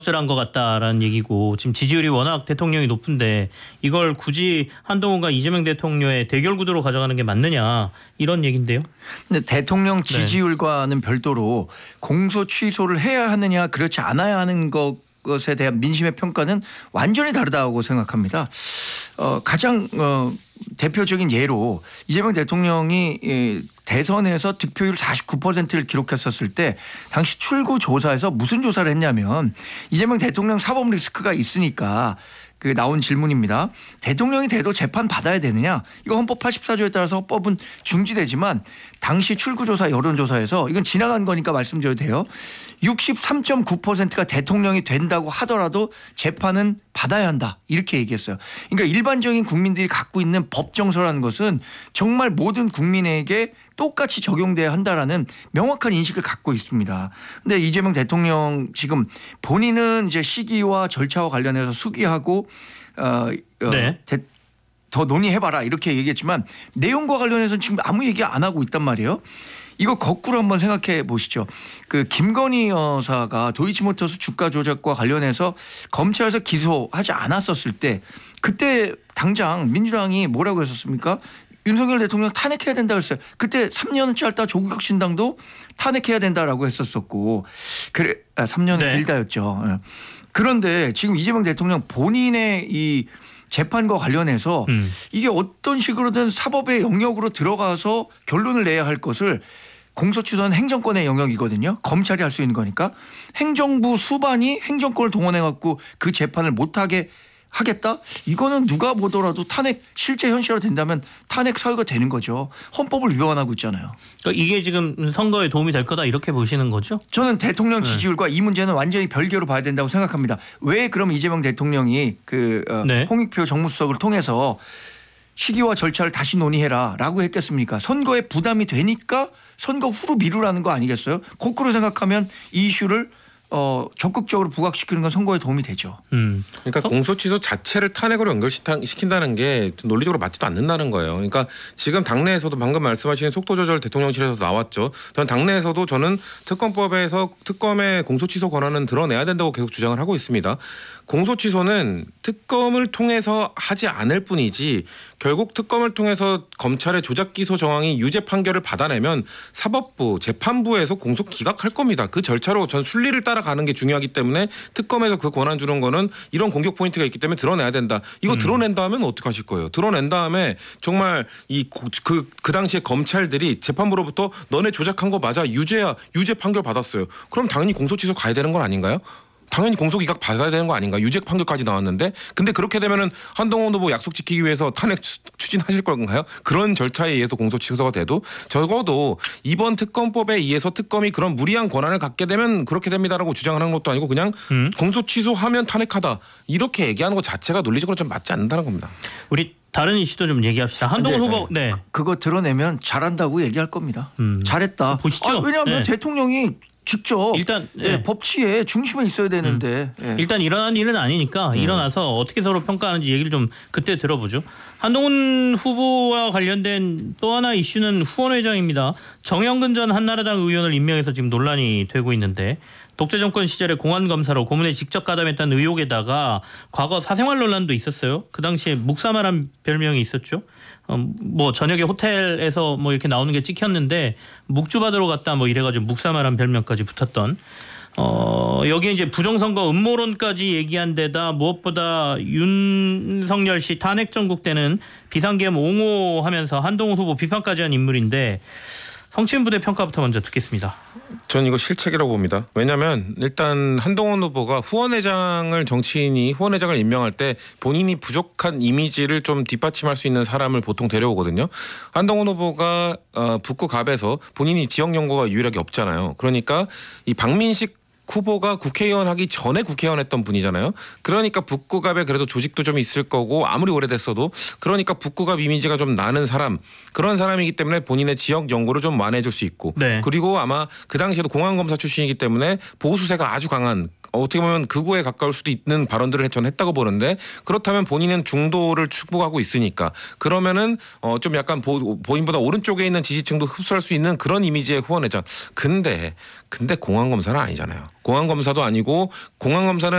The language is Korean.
적절한 것 같다라는 얘기고 지금 지지율이 워낙 대통령이 높은데 이걸 굳이 한동훈과 이재명 대통령의 대결 구도로 가져가는 게 맞느냐 이런 얘기인데요. 근데 대통령 지지율과는 별도로 공소 취소를 해야 하느냐 그렇지 않아야 하는 것에 대한 민심의 평가는 완전히 다르다고 생각합니다. 가장 대표적인 예로 이재명 대통령이 대선에서 득표율 49%를 기록했었을 때 당시 출구 조사에서 무슨 조사를 했냐면 이재명 대통령 사법 리스크가 있으니까 그 나온 질문입니다. 대통령이 돼도 재판 받아야 되느냐? 이거 헌법 84조에 따라서 헌법은 중지되지만 당시 출구조사 여론조사에서 이건 지나간 거니까 말씀드려도 돼요. 63.9%가 대통령이 된다고 하더라도 재판은 받아야 한다. 이렇게 얘기했어요. 그러니까 일반적인 국민들이 갖고 있는 법 정서라는 것은 정말 모든 국민에게 똑같이 적용돼야 한다라는 명확한 인식을 갖고 있습니다. 근데 이재명 대통령 지금 본인은 이제 시기와 절차와 관련해서 수기하고 더 논의해봐라 이렇게 얘기했지만 내용과 관련해서는 지금 아무 얘기 안 하고 있단 말이에요. 이거 거꾸로 한번 생각해 보시죠. 그 김건희 여사가 도이치모터스 주가 조작과 관련해서 검찰에서 기소하지 않았었을 때 그때 당장 민주당이 뭐라고 했었습니까? 윤석열 대통령 탄핵해야 된다고 했어요. 그때 3년치 할다 조국혁신당도 탄핵해야 된다라고 했었었고 그래 3년은 길다였죠. 그런데 지금 이재명 대통령 본인의 이 재판과 관련해서 이게 어떤 식으로든 사법의 영역으로 들어가서 결론을 내야 할 것을 공소취소는 행정권의 영역이거든요. 검찰이 할 수 있는 거니까 행정부 수반이 행정권을 동원해 갖고 그 재판을 못하게 하겠다? 이거는 누가 보더라도 탄핵 실제 현실화 된다면 탄핵 사유가 되는 거죠. 헌법을 위반하고 있잖아요. 그러니까 이게 지금 선거에 도움이 될 거다 이렇게 보시는 거죠? 저는 대통령 지지율과 이 문제는 완전히 별개로 봐야 된다고 생각합니다. 왜 그럼 이재명 대통령이 홍익표 정무수석을 통해서 시기와 절차를 다시 논의해라라고 했겠습니까? 선거에 부담이 되니까 선거 후로 미루라는 거 아니겠어요? 거꾸로 생각하면 이 이슈를 적극적으로 부각시키는 건 선거에 도움이 되죠. 그러니까 공소취소 자체를 탄핵으로 연결시킨다는 게 논리적으로 맞지도 않는다는 거예요. 그러니까 지금 당내에서도 방금 말씀하신 속도조절 대통령실에서 나왔죠. 저는 당내에서도 저는 특검법에서 특검의 공소취소 권한은 드러내야 된다고 계속 주장을 하고 있습니다. 공소취소는 특검을 통해서 하지 않을 뿐이지 결국 특검을 통해서 검찰의 조작기소 정황이 유죄 판결을 받아내면 사법부, 재판부에서 공소 기각할 겁니다. 그 절차로 전 순리를 따라가는 게 중요하기 때문에 특검에서 그 권한 주는 거는 이런 공격 포인트가 있기 때문에 드러내야 된다. 이거 드러낸 다음에는 어떻게 하실 거예요? 드러낸 다음에 정말 그 당시에 검찰들이 재판부로부터 너네 조작한 거 맞아. 유죄야. 유죄 판결 받았어요. 그럼 당연히 공소취소 가야 되는 건 아닌가요? 당연히 공소기각 받아야 되는 거 아닌가? 유죄 판결까지 나왔는데 근데 그렇게 되면은 한동훈 후보 약속 지키기 위해서 탄핵 추진하실 건가요? 그런 절차에 의해서 공소취소가 돼도 적어도 이번 특검법에 의해서 특검이 그런 무리한 권한을 갖게 되면 그렇게 됩니다라고 주장하는 것도 아니고 그냥 공소취소하면 탄핵하다 이렇게 얘기하는 것 자체가 논리적으로 좀 맞지 않는다는 겁니다. 우리 다른 이슈도 좀 얘기합시다. 한동훈 후보 그거 드러내면 잘한다고 얘기할 겁니다. 잘했다. 보시죠. 왜냐하면 대통령이 직접 일단 법치의 중심에 있어야 되는데 일단 일어난 일은 아니니까 일어나서 어떻게 서로 평가하는지 얘기를 좀 그때 들어보죠. 한동훈 후보와 관련된 또 하나 이슈는 후원회장입니다. 정영근 전 한나라당 의원을 임명해서 지금 논란이 되고 있는데 독재 정권 시절에 공안검사로 고문에 직접 가담했다는 의혹에다가 과거 사생활 논란도 있었어요. 그 당시에 묵사마란 별명이 있었죠. 뭐 저녁에 호텔에서 뭐 이렇게 나오는 게 찍혔는데 묵주 받으러 갔다 뭐 이래가지고 묵사마란 별명까지 붙었던 여기에 이제 부정선거 음모론까지 얘기한 데다 무엇보다 윤석열 씨 탄핵 정국 때는 비상계엄 옹호하면서 한동훈 후보 비판까지 한 인물인데 성친부대 평가부터 먼저 듣겠습니다. 전 이거 실책이라고 봅니다. 왜냐하면 일단 한동훈 후보가 정치인이 후원회장을 임명할 때 본인이 부족한 이미지를 좀 뒷받침할 수 있는 사람을 보통 데려오거든요. 한동훈 후보가 북구 갑에서 본인이 지역 연고가 유일하게 없잖아요. 그러니까 이 박민식 후보가 국회의원 하기 전에 국회의원 했던 분이잖아요. 그러니까 북구갑에 그래도 조직도 좀 있을 거고 아무리 오래됐어도 그러니까 북구갑 이미지가 좀 나는 사람 그런 사람이기 때문에 본인의 지역 연고를 좀 완화해 줄 수 있고 그리고 아마 그 당시에도 공안검사 출신이기 때문에 보수세가 아주 강한 어떻게 보면 극우에 가까울 수도 있는 발언들을 저는 했다고 보는데 그렇다면 본인은 중도를 추구하고 있으니까 그러면은 좀 약간 본인보다 오른쪽에 있는 지지층도 흡수할 수 있는 그런 이미지의 후원회장. 근데 공안검사는 아니잖아요. 공안검사도 아니고 공안검사는